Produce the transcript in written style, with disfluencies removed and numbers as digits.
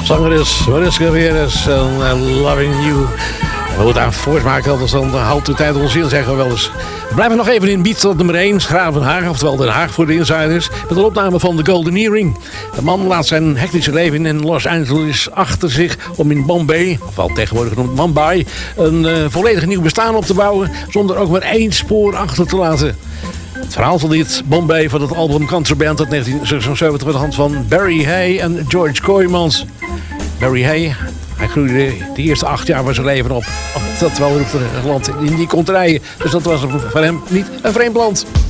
Zangeres Mariska Veres en Loving You. We moeten aan voortmaken, anders dan houdt de tijd ons in, zeggen we wel eens. We blijven nog even in beat tot nummer 1, Gravenhaag, oftewel Den Haag voor de insiders, met een opname van The Golden Earring. De man laat zijn hectische leven in Los Angeles achter zich om in Bombay, ofwel tegenwoordig genoemd Mumbai, een volledig nieuw bestaan op te bouwen, zonder ook maar één spoor achter te laten. Het verhaal van dit Bombay van het album Contraband uit 1976 met de hand van Barry Hay en George Kooijmans. Barry Hay, hij groeide de eerste 8 jaar van zijn leven op. Dat wel in het land in die konterijen. Dus dat was voor hem niet een vreemd land.